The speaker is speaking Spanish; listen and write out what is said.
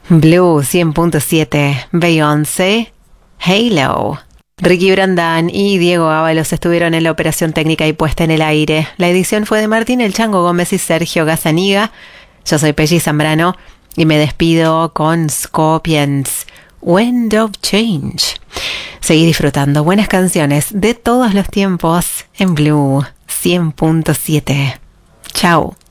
Blue 100.7, Beyoncé, Halo. Ricky Brandán y Diego Ábalos estuvieron en la operación técnica y puesta en el aire. La edición fue de Martín El Chango Gómez y Sergio Gazzaniga. Yo soy Pelli Zambrano y me despido con Scorpions, Wind of Change. Seguí disfrutando buenas canciones de todos los tiempos en Blue 100.7. Chao.